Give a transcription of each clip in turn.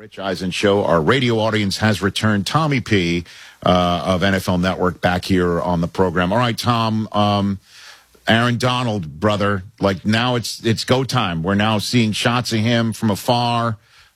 Rich Eisen Show. Our radio audience has returned. Tommy P. Of NFL Network back here on the program. All right, Tom. Aaron Donald, brother. Like now, it's go time. We're now seeing shots of him from afar,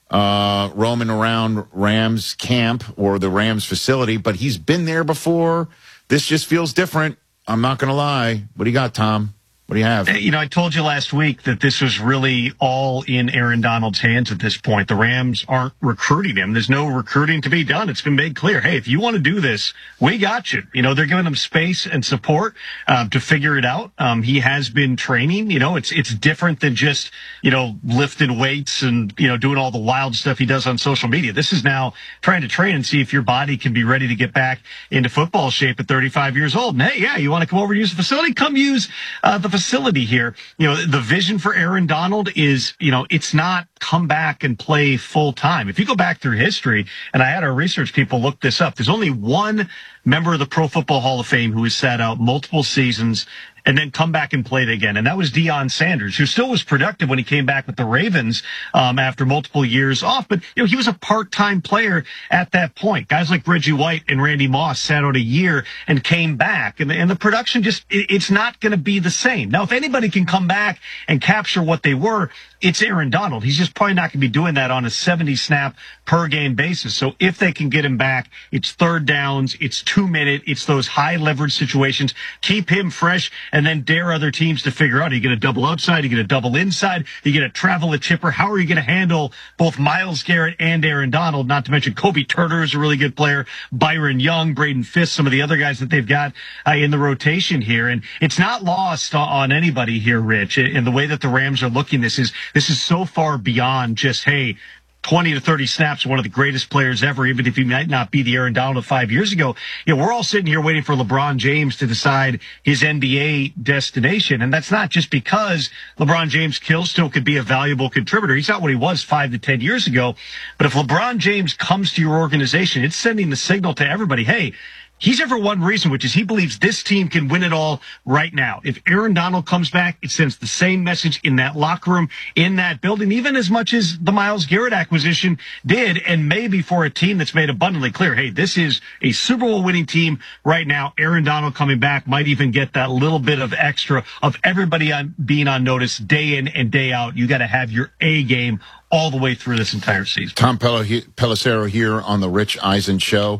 roaming around Rams camp or the Rams facility. But he's been there before. This just feels different. I'm not going to lie. What do you got, Tom? What do you have? You know, I told you last week that this was really all in Aaron Donald's hands at this point. The Rams aren't recruiting him. There's no recruiting to be done. It's been made clear, hey, if you want to do this, we got you. You know, they're giving him space and support to figure it out. He has been training. You know, it's different than just, you know, lifting weights and, you know, doing all the wild stuff he does on social media. This is now trying to train and see if your body can be ready to get back into football shape at 35 years old. And hey, yeah, you want to come over and use the facility? Come use the facility here. You know, the vision for Aaron Donald is, you know, it's not come back and play full time. If you go back through history, and I had our research people look this up, there's only one member of the Pro Football Hall of Fame who has sat out multiple seasons and then come back and played again. And that was Deion Sanders, who still was productive when he came back with the Ravens after multiple years off. But, you know, he was a part-time player at that point. Guys like Reggie White and Randy Moss sat out a year and came back. And the production just, it's not going to be the same. Now, if anybody can come back and capture what they were, it's Aaron Donald. He's just probably not going to be doing that on a 70-snap per game basis. So if they can get him back, it's third downs, it's 2-minute, it's those high leverage situations. Keep him fresh and then dare other teams to figure out, are you going to double outside? Are you going to double inside? Are you going to travel a chipper? How are you going to handle both Myles Garrett and Aaron Donald? Not to mention Kobe Turner is a really good player. Byron Young, Braden Fisk, some of the other guys that they've got in the rotation here. And it's not lost on anybody here, Rich. And the way that the Rams are looking this is so far beyond just, hey, 20 to 30 snaps, one of the greatest players ever, even if he might not be the Aaron Donald of 5 years ago. You know, we're all sitting here waiting for LeBron James to decide his NBA destination. And that's not just because LeBron James still could be a valuable contributor. He's not what he was 5 to 10 years ago. But if LeBron James comes to your organization, it's sending the signal to everybody, hey, he's there for one reason, which is he believes this team can win it all right now. If Aaron Donald comes back, it sends the same message in that locker room, in that building, even as much as the Myles Garrett acquisition did, and maybe for a team that's made abundantly clear, hey, this is a Super Bowl winning team right now. Aaron Donald coming back might even get that little bit of extra of everybody being on notice day in and day out. You got to have your A game all the way through this entire season. Tom Pelissero here on the Rich Eisen Show.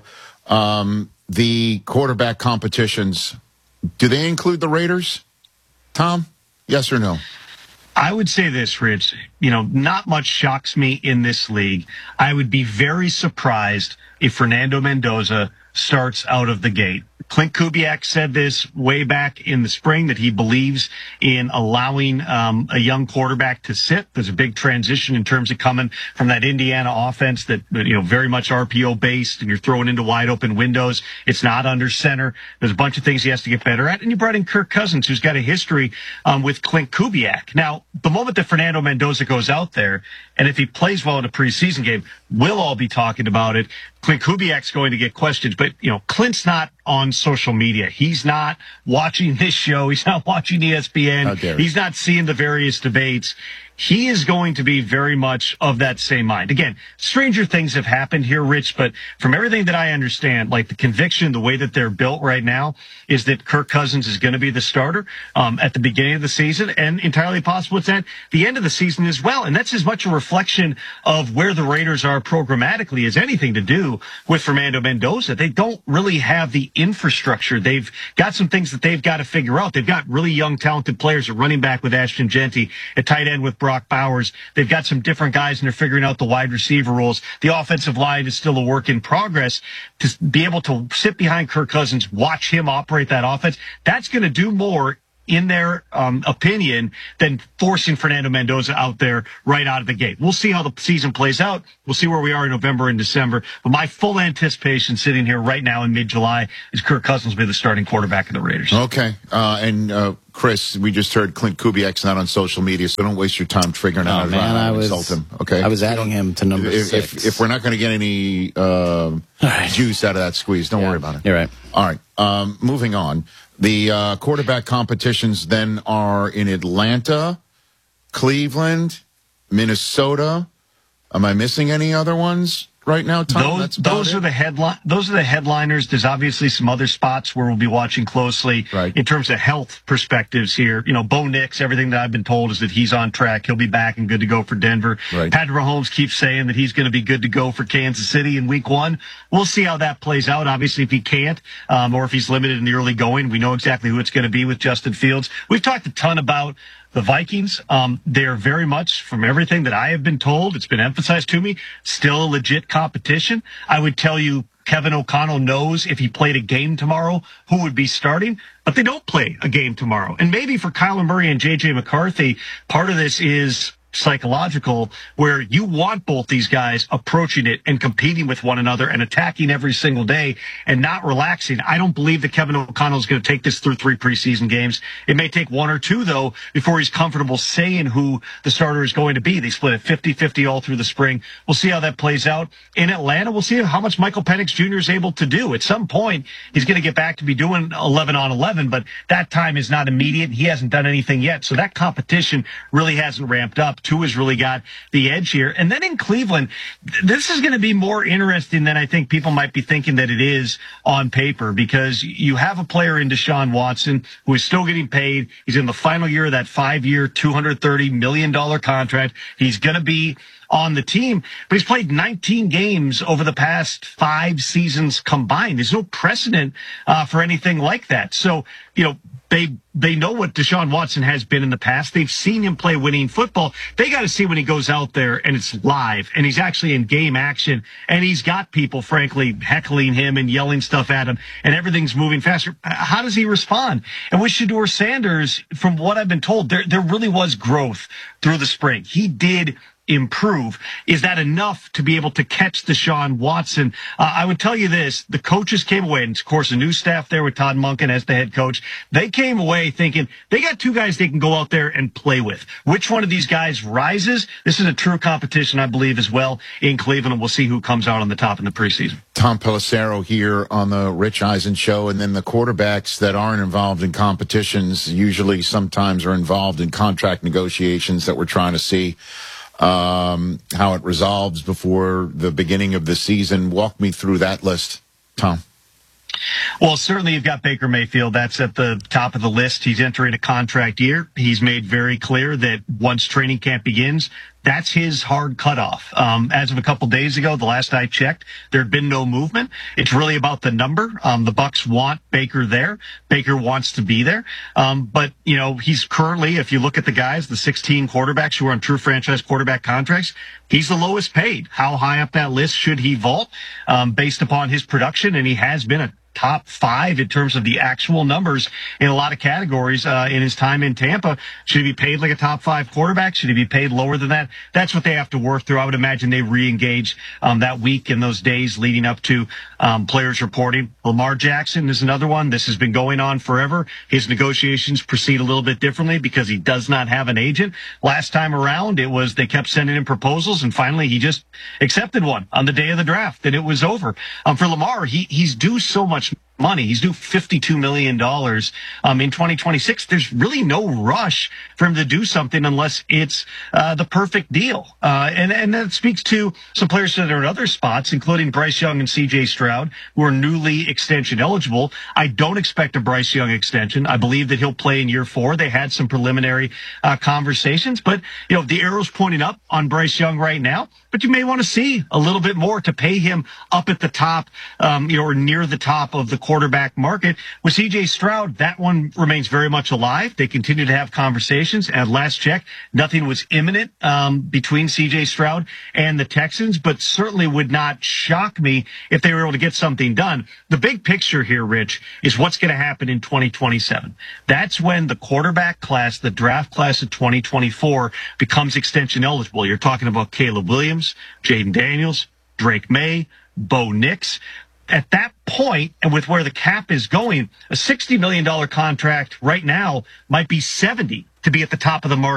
The quarterback competitions, do they include the Raiders, Tom? Yes or no? I would say this, Rich. You know, not much shocks me in this league. I would be very surprised if Fernando Mendoza starts out of the gate. Clint Kubiak said this way back in the spring that he believes in allowing a young quarterback to sit. There's a big transition in terms of coming from that Indiana offense that, you know, very much RPO based, and you're throwing into wide open windows. It's not under center. There's a bunch of things he has to get better at. And you brought in Kirk Cousins, who's got a history with Clint Kubiak. Now, the moment that Fernando Mendoza goes out there, and if he plays well in a preseason game, we'll all be talking about it. Clint Kubiak's going to get questions, but, you know, Clint's not on social media. He's not watching this show. He's not watching ESPN. He's not seeing the various debates. He is going to be very much of that same mind. Again, stranger things have happened here, Rich, but from everything that I understand, like the conviction, the way that they're built right now is that Kirk Cousins is going to be the starter at the beginning of the season, and entirely possible it's at the end of the season as well. And that's as much a reflection of where the Raiders are programmatically as anything to do with Fernando Mendoza. They don't really have the infrastructure. They've got some things that they've got to figure out. They've got really young, talented players at running back with Ashton Genty, at tight end with Brock Bowers. They've got some different guys, and they're figuring out the wide receiver roles. The offensive line is still a work in progress. To be able to sit behind Kirk Cousins, watch him operate that offense, that's going to do more in their opinion than forcing Fernando Mendoza out there right out of the gate. We'll see how the season plays out. We'll see where we are in November and December. But my full anticipation sitting here right now in mid-July is Kirk Cousins will be the starting quarterback of the Raiders. Okay. Chris, we just heard Clint Kubiak's not on social media, so don't waste your time figuring out how to insult him. Okay, I was adding him to number 6. If we're not going to get any juice out of that squeeze, don't worry about it. You're right. All right. Moving on. The quarterback competitions then are in Atlanta, Cleveland, Minnesota, Am I missing any other ones right now, Tom? Those are the headliners. There's obviously some other spots where we'll be watching closely in terms of health perspectives here. You know, Bo Nix, everything that I've been told is that he's on track. He'll be back and good to go for Denver. Right. Patrick Mahomes keeps saying that he's going to be good to go for Kansas City in week 1. We'll see how that plays out. Obviously, if he can't, or if he's limited in the early going, we know exactly who it's going to be with Justin Fields. We've talked a ton about the Vikings. They're very much, from everything that I have been told, it's been emphasized to me, still a legit competition. I would tell you Kevin O'Connell knows if he played a game tomorrow, who would be starting, but they don't play a game tomorrow. And maybe for Kyler Murray and J.J. McCarthy, part of this is psychological, where you want both these guys approaching it and competing with one another and attacking every single day and not relaxing. I don't believe that Kevin O'Connell is going to take this through 3 preseason games. It may take 1 or 2, though, before he's comfortable saying who the starter is going to be. They split it 50-50 all through the spring. We'll see how that plays out. In Atlanta, we'll see how much Michael Penix Jr. is able to do. At some point, he's going to get back to be doing 11 on 11, but that time is not immediate. He hasn't done anything yet, so that competition really hasn't ramped up. Tua has really got the edge here. And then in Cleveland, this is going to be more interesting than I think people might be thinking that it is on paper, because you have a player in Deshaun Watson who is still getting paid. He's in the final year of that 5-year, $230 million contract. He's going to be on the team, but he's played 19 games over the past 5 seasons combined. There's no precedent for anything like that. So, you know, they know what Deshaun Watson has been in the past. They've seen him play winning football. They got to see when he goes out there and it's live and he's actually in game action and he's got people, frankly, heckling him and yelling stuff at him and everything's moving faster. How does he respond? And with Shedeur Sanders, from what I've been told, there really was growth through the spring. He did improve. Is that enough to be able to catch Deshaun Watson? I would tell you this, the coaches came away, and of course the new staff there with Todd Monken as the head coach, they came away thinking they got 2 guys they can go out there and play with. Which one of these guys rises? This is a true competition, I believe, as well in Cleveland, and we'll see who comes out on the top in the preseason. Tom Pelissero here on the Rich Eisen Show, and then the quarterbacks that aren't involved in competitions usually sometimes are involved in contract negotiations that we're trying to see how it resolves before the beginning of the season. Walk me through that list, Tom. Well, certainly you've got Baker Mayfield. That's at the top of the list. He's entering a contract year. He's made very clear that once training camp begins, that's his hard cutoff. As of a couple days ago, the last I checked, there had been no movement. It's really about the number. The Bucs want Baker there. Baker wants to be there. But, you know, he's currently, if you look at the guys, the 16 quarterbacks who are on true franchise quarterback contracts, he's the lowest paid. How high up that list should he vault based upon his production? And he has been a top 5 in terms of the actual numbers in a lot of categories in his time in Tampa. Should he be paid like a top 5 quarterback? Should he be paid lower than that? That's what they have to work through. I would imagine they re-engage that week in those days leading up to players reporting. Lamar Jackson is another one. This has been going on forever. His negotiations proceed a little bit differently because he does not have an agent. Last time around, it was they kept sending him proposals, and finally he just accepted one on the day of the draft, and it was over. For Lamar, he's due so much money. He's due $52 million in 2026. There's really no rush for him to do something unless it's the perfect deal. And that speaks to some players that are in other spots, including Bryce Young and C.J. Stroud, who are newly extension eligible. I don't expect a Bryce Young extension. I believe that he'll play in year 4. They had some preliminary conversations, but you know, the arrow's pointing up on Bryce Young right now, but you may want to see a little bit more to pay him up at the top, or near the top of the quarterback market. With C.J. Stroud, that one remains very much alive. They continue to have conversations. At last check, nothing was imminent between C.J. Stroud and the Texans, but certainly would not shock me if they were able to get something done. The big picture here, Rich, is what's going to happen in 2027. That's when the quarterback class, the draft class of 2024, becomes extension eligible. You're talking about Caleb Williams, Jaden Daniels, Drake May, Bo Nix. At that point, and with where the cap is going, a $60 million contract right now might be $70 to be at the top of the market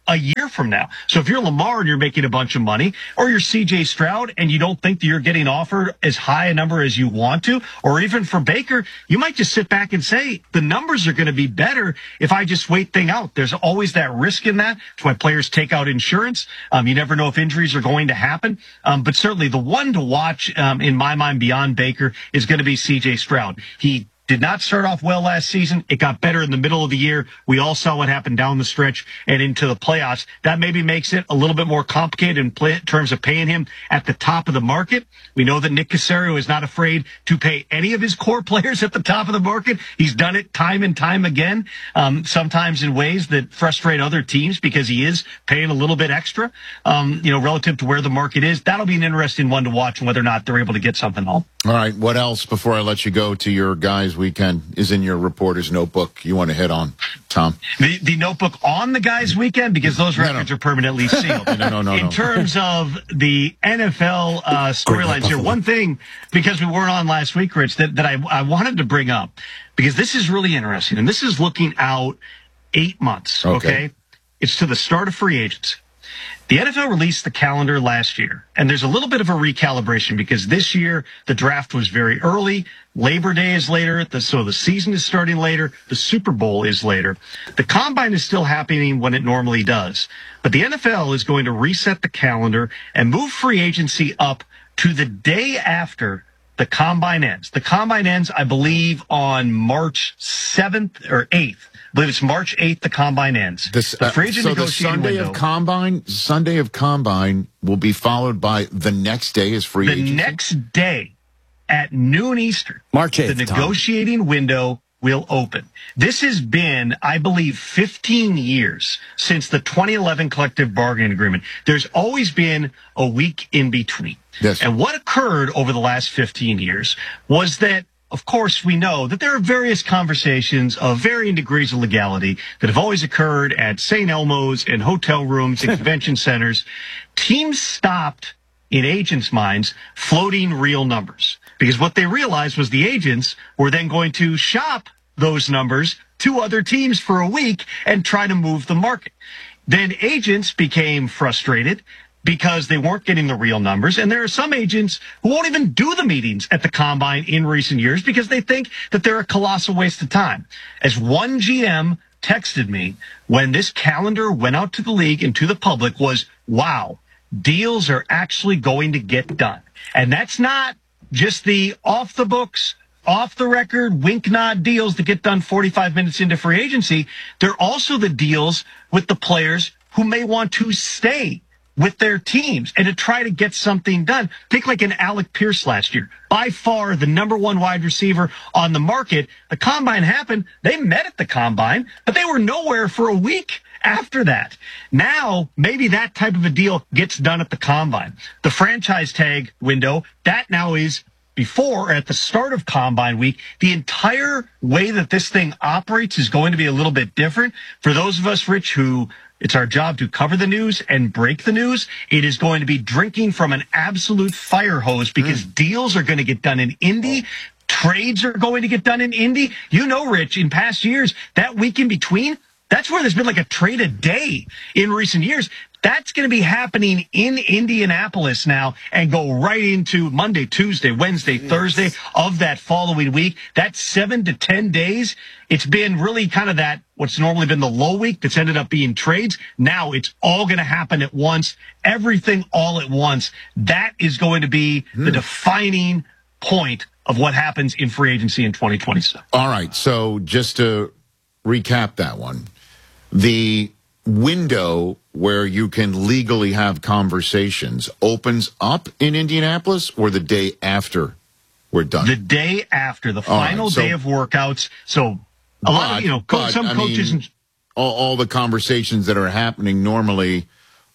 a year from now. So if you're Lamar and you're making a bunch of money, or you're CJ Stroud and you don't think that you're getting offered as high a number as you want to, or even for Baker, you might just sit back and say, the numbers are going to be better if I just wait things out. There's always that risk in that. That's why players take out insurance. You never know if injuries are going to happen. But certainly the one to watch, in my mind, beyond Baker is going to be CJ Stroud. He did not start off well last season. It got better in the middle of the year. We all saw what happened down the stretch and into the playoffs. That maybe makes it a little bit more complicated in terms of paying him at the top of the market. We know that Nick Caserio is not afraid to pay any of his core players at the top of the market. He's done it time and time again, sometimes in ways that frustrate other teams because he is paying a little bit extra, relative to where the market is. That'll be an interesting one to watch and whether or not they're able to get something home. All right. What else before I let you go to your guys' weekend is in your reporter's notebook you want to hit on, Tom? The notebook on the guys' weekend, because those records are permanently sealed. No. In terms of the NFL storylines here, one thing, because we weren't on last week, Rich, that I wanted to bring up, because this is really interesting, and this is looking out 8 months, okay? It's to the start of free agency. The NFL released the calendar last year, and there's a little bit of a recalibration because this year the draft was very early. Labor Day is later, so the season is starting later. The Super Bowl is later. The Combine is still happening when it normally does. But the NFL is going to reset the calendar and move free agency up to the day after the Combine ends. The Combine ends, I believe, on March 7th or 8th. I believe it's March 8th the Combine ends. The free agent negotiating window. Sunday of Combine will be followed by the next day is free agency? The next day at noon Eastern, March 8th, the negotiating window will open. This has been, I believe, 15 years since the 2011 collective bargaining agreement. There's always been a week in between. Yes. And what occurred over the last 15 years was that, of course, we know that there are various conversations of varying degrees of legality that have always occurred at St. Elmo's and hotel rooms and convention centers. Teams stopped, in agents' minds, floating real numbers, because what they realized was the agents were then going to shop those numbers to other teams for a week and try to move the market. Then agents became frustrated because they weren't getting the real numbers. And there are some agents who won't even do the meetings at the Combine in recent years because they think that they're a colossal waste of time. As one GM texted me when this calendar went out to the league and to the public was, wow, deals are actually going to get done. And that's not just the off the books, off the record, wink nod deals that get done 45 minutes into free agency. They're also the deals with the players who may want to stay with their teams and to try to get something done. Take like an Alec Pierce last year, by far the number one wide receiver on the market. The Combine happened. They met at the Combine, but they were nowhere for a week after that. Now, maybe that type of a deal gets done at the Combine. The franchise tag window, that now is before, at the start of Combine week. The entire way that this thing operates is going to be a little bit different. For those of us, Rich, who it's our job to cover the news and break the news, it is going to be drinking from an absolute fire hose because deals are going to get done in Indy. Trades are going to get done in Indy. You know, Rich, in past years, that week in between, that's where there's been like a trade a day in recent years. That's going to be happening in Indianapolis now and go right into Monday, Tuesday, Wednesday, Thursday of that following week. That's 7 to 10 days. It's been really kind of that, what's normally been the low week that's ended up being trades. Now it's all going to happen at once. Everything all at once. That is going to be the defining point of what happens in free agency in 2027. All right. So just to recap that one, the window where you can legally have conversations opens up in Indianapolis or the day after we're done? The day after, the final day of workouts. So a lot of, some coaches. All the conversations that are happening normally,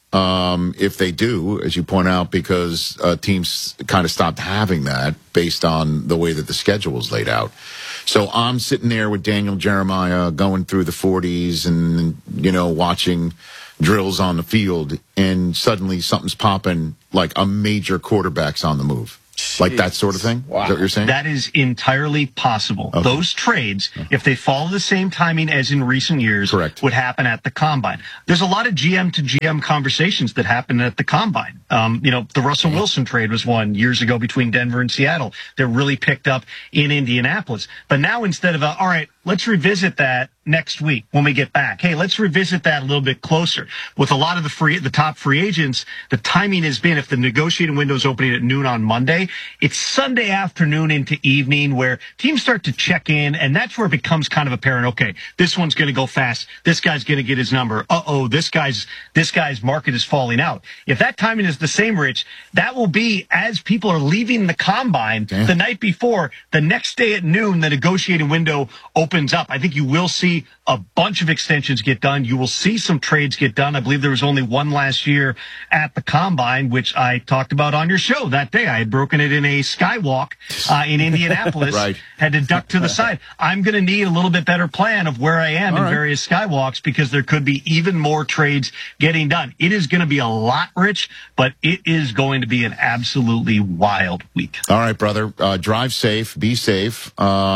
if they do, as you point out, because teams kind of stopped having that based on the way that the schedule is laid out. So I'm sitting there with Daniel Jeremiah going through the 40s and, watching drills on the field, and suddenly something's popping like a major quarterback's on the move. Like that sort of thing? Wow. Is that what you're saying? That is entirely possible. Okay. Those trades, if they follow the same timing as in recent years, Correct. would happen at the Combine. There's a lot of GM to GM conversations that happen at the Combine. The Russell Wilson trade was one years ago between Denver and Seattle that really picked up in Indianapolis. But now instead of, all right, let's revisit that next week when we get back. Hey, let's revisit that a little bit closer. With a lot of the top free agents, the timing has been, if the negotiating window is opening at noon on Monday, it's Sunday afternoon into evening where teams start to check in, and that's where it becomes kind of apparent, okay, this one's going to go fast. This guy's going to get his number. This guy's market is falling out. If that timing is the same, Rich, that will be as people are leaving the Combine the night before, the next day at noon, the negotiating window opens up. I think you will see a bunch of extensions get done. You will see some trades get done. I believe there was only one last year at the Combine, which I talked about on your show that day. I had broken it in a skywalk in Indianapolis. Right. Had to duck to the side. I'm going to need a little bit better plan of where I am in various skywalks because there could be even more trades getting done. It is going to be a lot, Rich, but it is going to be an absolutely wild week. All right, brother. Drive safe. Be safe.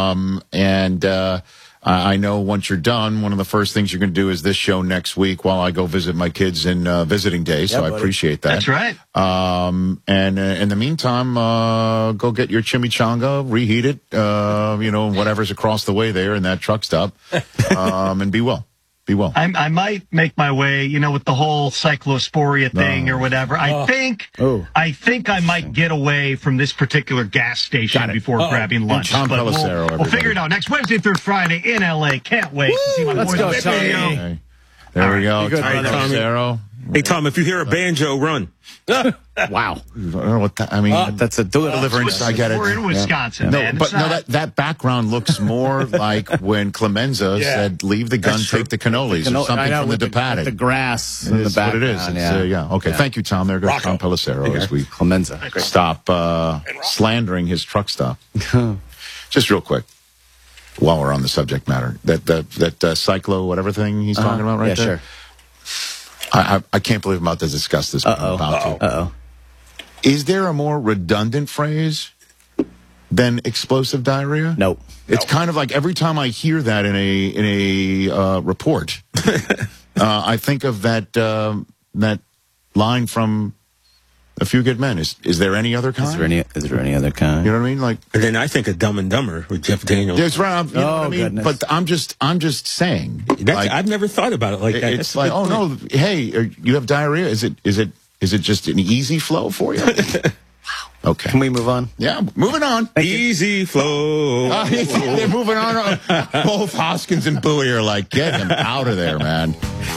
I know once you're done, one of the first things you're going to do is this show next week while I go visit my kids in visiting day. So I appreciate that. That's right. And in the meantime, go get your chimichanga, reheat it, whatever's across the way there in that truck stop, and be well. Be well. I might make my way, with the whole cyclosporia thing or whatever. I think I might get away from this particular gas station before grabbing lunch. Tom But Pelissero, we'll figure it out next Wednesday through Friday in LA. Can't wait to see my Let's boys go, on the Tommy. video. Okay. There we go. Good, Tom brother. Pelissero. Hey, Tom, if you hear a banjo, run. Wow. I don't know what that, I mean, That's a deliverance. I get it. We're in Wisconsin, No, man. but It's not- that background looks more like when Clemenza said, "Leave the gun, take the cannolis," or something from the Depatic. The grass in the That's back. what it is. Okay. Thank you, Tom. There goes Tom Pelissero as we Clemenza. stop slandering his truck stop. Just real quick, while we're on the subject matter, that cyclo whatever thing he's talking about right there. Sure. I can't believe I'm about to discuss this. But I'm about to. Is there a more redundant phrase than explosive diarrhea? No. It's kind of like every time I hear that in a report, I think of that line from A Few Good Men. Is there any other kind? Is there any other kind? You know what I mean? Like, And then I think of Dumb and Dumber with Jeff Daniels. that's right. You know what I mean? Goodness. But I'm just saying. I've never thought about it like that. It's like, oh no, hey, you have diarrhea? Is it just an easy flow for you? Okay. Can we move on? Yeah, moving on. Easy flow. They're moving on. Both Hoskins and Bowie are like, get him out of there, man.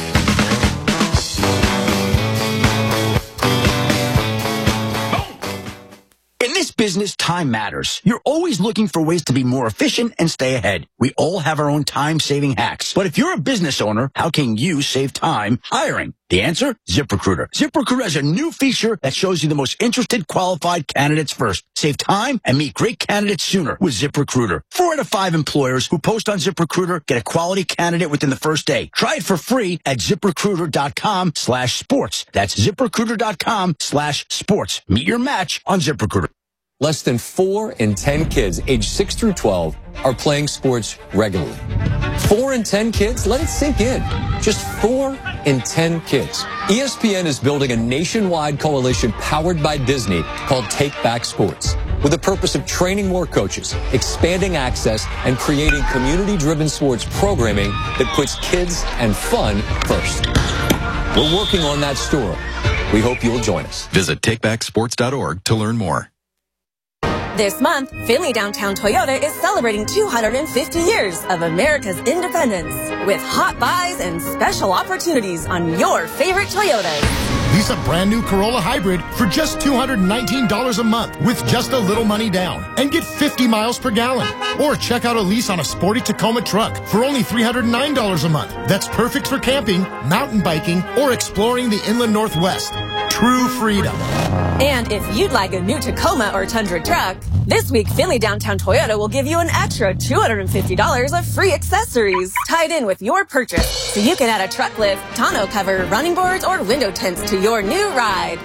In this business, time matters. You're always looking for ways to be more efficient and stay ahead. We all have our own time-saving hacks. But if you're a business owner, how can you save time hiring? The answer? ZipRecruiter. ZipRecruiter has a new feature that shows you the most interested qualified candidates first. Save time and meet great candidates sooner with ZipRecruiter. 4 out of 5 employers who post on ZipRecruiter get a quality candidate within the first day. Try it for free at ZipRecruiter.com/sports. That's ZipRecruiter.com/sports. Meet your match on ZipRecruiter. Less than 4 in 10 kids aged 6 through 12 are playing sports regularly. 4 in 10 kids? Let it sink in. Just 4 in 10 kids. ESPN is building a nationwide coalition powered by Disney called Take Back Sports, with the purpose of training more coaches, expanding access, and creating community-driven sports programming that puts kids and fun first. We're working on that story. We hope you'll join us. Visit takebacksports.org to learn more. This month, Finley Downtown Toyota is celebrating 250 years of America's independence with hot buys and special opportunities on your favorite Toyotas. Lease a brand new Corolla Hybrid for just $219 a month with just a little money down and get 50 miles per gallon. Or check out a lease on a sporty Tacoma truck for only $309 a month. That's perfect for camping, mountain biking, or exploring the inland Northwest. True freedom. And if you'd like a new Tacoma or Tundra truck, this week Finley Downtown Toyota will give you an extra $250 of free accessories tied in with your purchase, so you can add a truck lift, tonneau cover, running boards, or window tints to your new ride. Plus,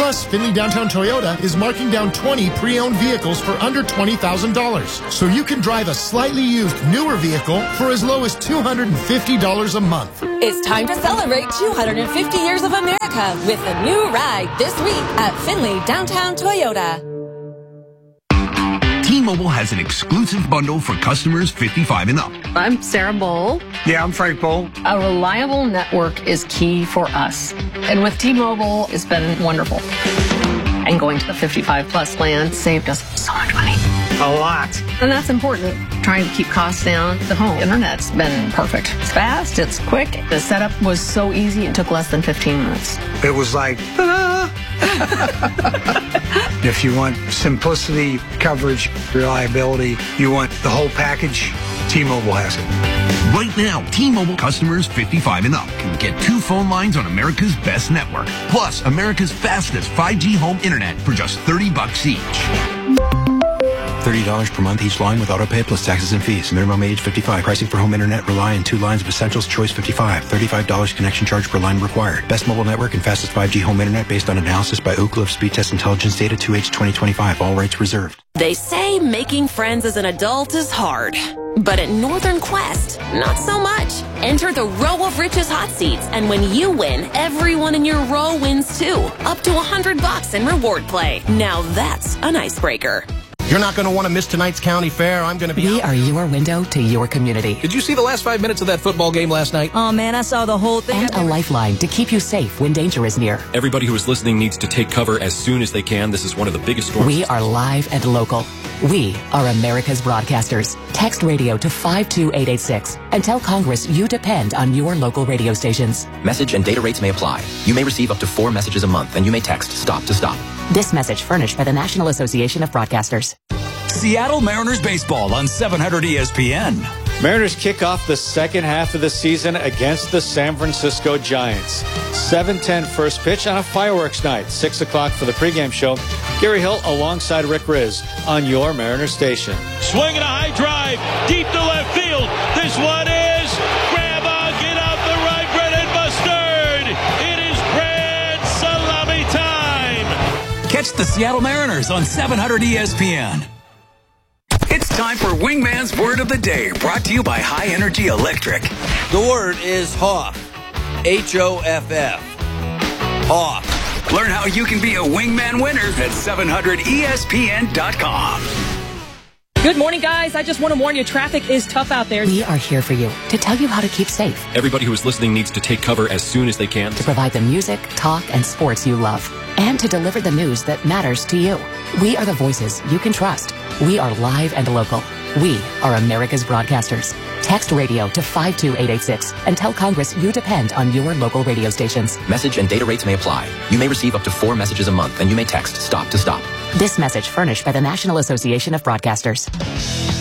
Plus, Finley Downtown Toyota is marking down 20 pre-owned vehicles for under $20,000. So you can drive a slightly used, newer vehicle for as low as $250 a month. It's time to celebrate 250 years of America with a new ride this week at Finley Downtown Toyota. T-Mobile has an exclusive bundle for customers 55 and up. I'm Sarah Bowl. Yeah, I'm Frank Bowl. A reliable network is key for us. And with T-Mobile, it's been wonderful. And going to the 55 plus plan saved us so much money. A lot. And that's important. Trying to keep costs down. The home internet's been perfect. It's fast, it's quick. The setup was so easy, it took less than 15 minutes. It was like, If you want simplicity, coverage, reliability, you want the whole package, T-Mobile has it. Right now, T-Mobile customers 55 and up can get 2 phone lines on America's best network, plus America's fastest 5G home internet for just $30 each. $30 per month each line with autopay plus taxes and fees. Minimum age 55. Pricing for home internet rely on 2 lines of Essentials Choice 55. $35 connection charge per line required. Best mobile network and fastest 5G home internet based on analysis by Ookla of Speed Test Intelligence data 2H 2025. All rights reserved. They say making friends as an adult is hard. But at Northern Quest, not so much. Enter the Row of Riches hot seats, and when you win, everyone in your row wins too. Up to $100 in reward play. Now that's an icebreaker. You're not going to want to miss tonight's county fair. I'm going to be... We are your window to your community. Did you see the last 5 minutes of that football game last night? Oh, man, I saw the whole thing. And a lifeline to keep you safe when danger is near. Everybody who is listening needs to take cover as soon as they can. This is one of the biggest storms. We are live and local. We are America's broadcasters. Text radio to 52886 and tell Congress you depend on your local radio stations. Message and data rates may apply. You may receive up to 4 messages a month, and you may text STOP to STOP. This message furnished by the National Association of Broadcasters. Seattle Mariners baseball on 700 ESPN. Mariners kick off the second half of the season against the San Francisco Giants. 7:10 first pitch on a fireworks night. 6 o'clock for the pregame show. Gary Hill alongside Rick Riz on your Mariners station. Swinging a high drive deep to left field. This one is grab on, get out the right, Brennan Mustard. It is grand salami time. Catch the Seattle Mariners on 700 ESPN. It's time for Wingman's Word of the Day, brought to you by High Energy Electric. The word is Hoff. H-O-F-F. Hoff. Learn how you can be a Wingman winner at 700ESPN.com. Good morning, guys. I just want to warn you, traffic is tough out there. We are here for you to tell you how to keep safe. Everybody who is listening needs to take cover as soon as they can. To provide the music, talk, and sports you love. And to deliver the news that matters to you. We are the voices you can trust. We are live and local. We are America's broadcasters. Text radio to 52886 and tell Congress you depend on your local radio stations. Message and data rates may apply. You may receive up to 4 messages a month, and you may text STOP to STOP. This message furnished by the National Association of Broadcasters.